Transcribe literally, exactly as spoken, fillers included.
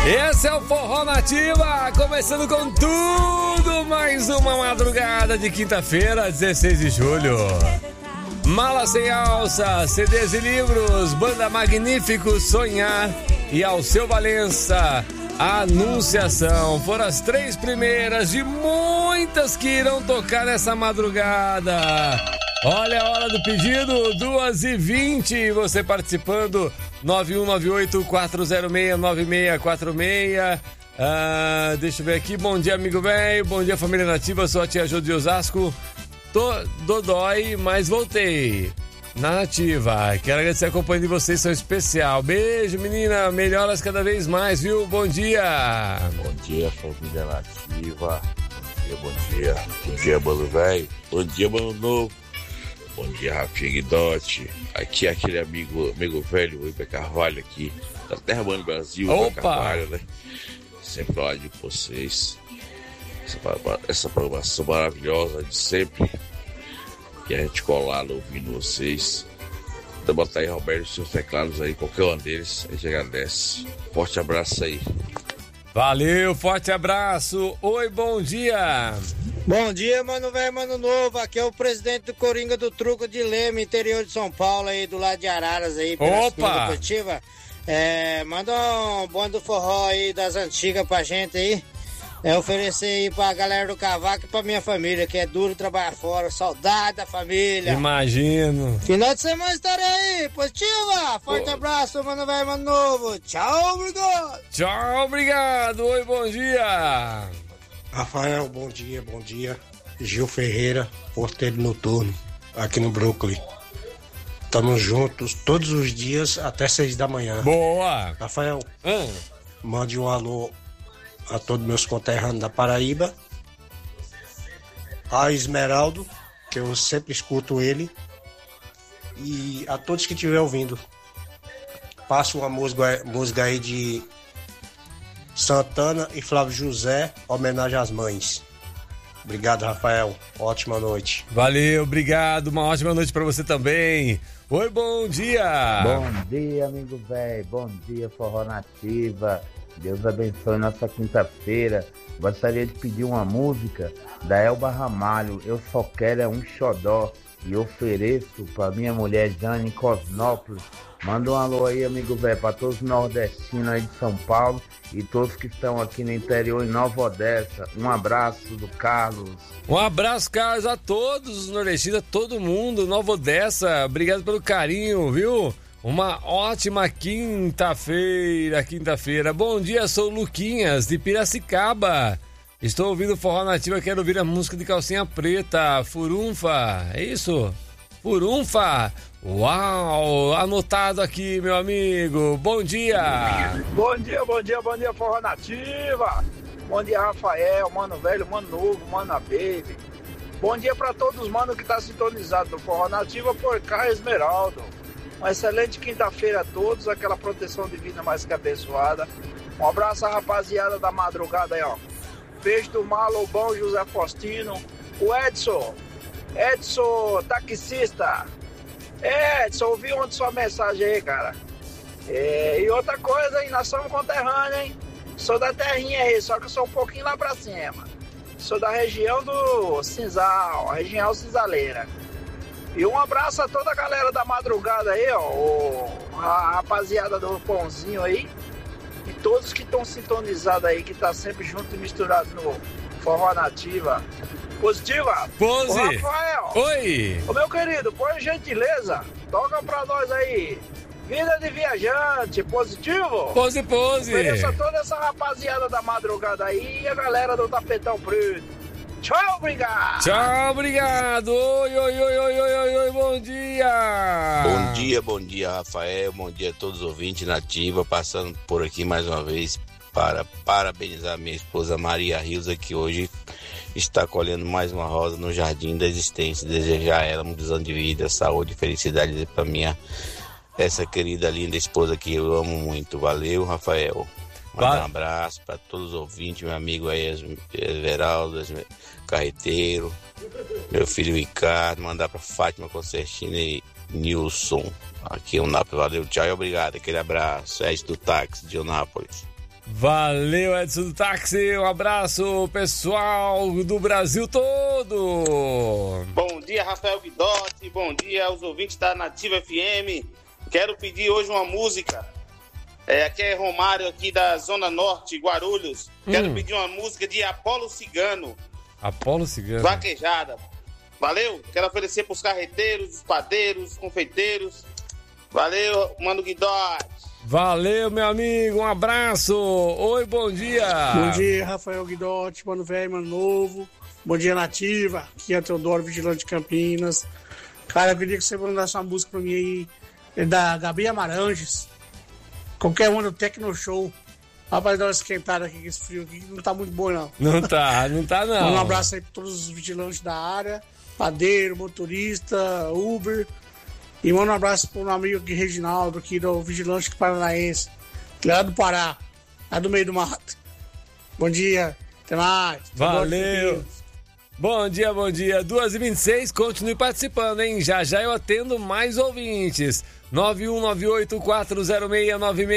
Esse é o Forró Nativa, começando com tudo, mais uma madrugada de quinta-feira, dezesseis de julho. Mala Sem Alça, C Ds e livros, Banda Magnífico, Sonhar e Alceu Valença, Anunciação. Foram as três primeiras de muitas que irão tocar nessa madrugada. Olha a hora do pedido, duas e vinte, você participando, nove um nove oito, quatro zero seis, nove seis quatro seis. Ah, deixa eu ver aqui, bom dia amigo velho, bom dia família nativa, sou a tia Jô de Osasco, tô dodói, mas voltei na nativa, quero agradecer a companhia de vocês, são especial, beijo menina, melhoras cada vez mais, viu, bom dia. Bom dia família nativa, bom dia, bom dia, bom dia mano velho, bom dia mano novo. Bom dia, Rafinha Guidotti. Aqui é aquele amigo, amigo velho, o Iber Carvalho aqui, da Terra Mano Brasil. Opa! Carvalho, né? Sempre lá de vocês. Essa, essa programação maravilhosa de sempre. E a gente colado ouvindo vocês. Então botar aí, Roberto, os seus teclados aí, qualquer um deles, a gente agradece. Forte abraço aí. Valeu, forte abraço. Oi, bom dia. Bom dia, mano velho, mano novo. Aqui é o presidente do Coringa do Truco de Leme, interior de São Paulo, aí do lado de Araras, aí. Opa! É, manda um bom do forró aí das antigas pra gente aí. É oferecer aí pra galera do cavaco e pra minha família, que é duro trabalhar fora. Saudade da família. Imagino. Final de semana estarei aí, positiva. Forte Pô. abraço, mano velho, mano novo. Tchau, obrigado. Tchau, obrigado. Oi, bom dia. Rafael, bom dia, bom dia. Gil Ferreira, porteiro noturno, aqui no Brooklyn. Estamos juntos todos os dias até seis da manhã. Boa! Rafael, hum. mande um alô a todos meus conterrâneos da Paraíba. A Esmeraldo, que eu sempre escuto ele. E a todos que estiver ouvindo. Passo uma música, música aí de Santana e Flávio José, homenagem às mães. Obrigado, Rafael. Ótima noite. Valeu, obrigado. Uma ótima noite pra você também. Oi, bom dia. Bom dia, amigo velho. Bom dia, Forró Nativa. Deus abençoe nossa quinta-feira. Gostaria de pedir uma música da Elba Ramalho. Eu só quero é um xodó. E ofereço pra minha mulher Jane Cosnópolis. Manda um alô aí, amigo velho, para todos os nordestinos aí de São Paulo e todos que estão aqui no interior em Nova Odessa. Um abraço do Carlos. Um abraço, Carlos, a todos os nordestinos, a todo mundo, Nova Odessa. Obrigado pelo carinho, viu? Uma ótima quinta-feira, quinta-feira. Bom dia, sou o Luquinhas, de Piracicaba. Estou ouvindo Forró Nativa, quero ouvir a música de Calcinha Preta, Furunfa, é isso? Furunfa! Uau! Anotado aqui, meu amigo. Bom dia! Bom dia, bom dia, bom dia, Forró Nativa! Bom dia, Rafael, mano velho, mano novo, mano baby. Bom dia pra todos os manos que tá sintonizado no Forró Nativa por cá, Esmeraldo. Uma excelente quinta-feira a todos, aquela proteção divina mais que abençoada. Um abraço à rapaziada da madrugada aí, ó. Beijo do Malo, bom José Faustino, o Edson, Edson, taxista. É, Edson, ouvi ontem sua mensagem aí, cara. É, e outra coisa, hein, nós somos conterrâneos, hein? Sou da terrinha aí, só que eu sou um pouquinho lá pra cima. Sou da região do Cinzal, região cinzaleira. E um abraço a toda a galera da madrugada aí, ó, o, a rapaziada do Pãozinho aí. E todos que estão sintonizados aí, que tá sempre junto e misturado no Forró Nativa. Positiva? Pose! Ô, Rafael! Oi! Ô, meu querido, por gentileza, toca pra nós aí. Vida de viajante, positivo? Pose, pose! Ofereça toda essa rapaziada da madrugada aí e a galera do Tapetão Preto. Tchau, obrigado! Tchau, obrigado! Oi, oi, oi, oi, oi, oi, oi, bom dia! Bom dia, bom dia, Rafael, bom dia a todos os ouvintes nativa, passando por aqui mais uma vez para parabenizar minha esposa Maria Rilza, que hoje está colhendo mais uma rosa no jardim da existência, desejar a ela muitos anos de vida, saúde e felicidade para minha, essa querida, linda esposa que eu amo muito. Valeu, Rafael! Mandar um abraço para todos os ouvintes, meu amigo aí, Everaldo, Carreteiro, meu filho Ricardo, mandar para Fátima Concertina e Nilson, aqui em Unápolis. Valeu, tchau e obrigado, aquele abraço, é isso do táxi de Unápolis. Valeu, Edson do Táxi. Um abraço, pessoal do Brasil todo. Bom dia, Rafael Guidotti. Bom dia aos ouvintes da Nativa F M. Quero pedir hoje uma música. É, aqui é Romário, aqui da Zona Norte, Guarulhos. Quero hum. pedir uma música de Apolo Cigano. Apolo Cigano. Vaquejada. Valeu? Quero oferecer para os carreteiros, os padeiros, os confeiteiros. Valeu, Mano Guidotti. Valeu, meu amigo, um abraço. Oi, bom dia. Bom dia, Rafael Guidotti, Mano Velho, Mano Novo. Bom dia, Nativa. Aqui é Teodoro, vigilante de Campinas. Cara, eu queria que você mandasse uma música pra mim aí, é da Gabi Amaranges. Qualquer uma do Tecno Show. Rapaz, dá uma esquentada aqui com esse frio aqui, não tá muito bom, não. Não tá, não tá, não. Um abraço aí pra todos os vigilantes da área, padeiro, motorista, Uber. E manda um abraço para um amigo aqui, Reginaldo, aqui do Vigilante Paranaense, lá do Pará, lá do meio do mato. Bom dia, até mais. Valeu. Bom dia, bom dia. duas e vinte e seis, continue participando, hein? Já já eu atendo mais ouvintes. nove um nove oito quatro zero seis nove seis